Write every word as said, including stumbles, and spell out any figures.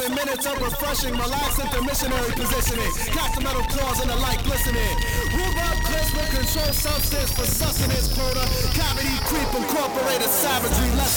Seven minutes of refreshing, relaxing to missionary positioning. Cast the metal claws in the light glistening. Rhubarb clips with controlled substance for sustenance quota. Cavity creep incorporated savagery.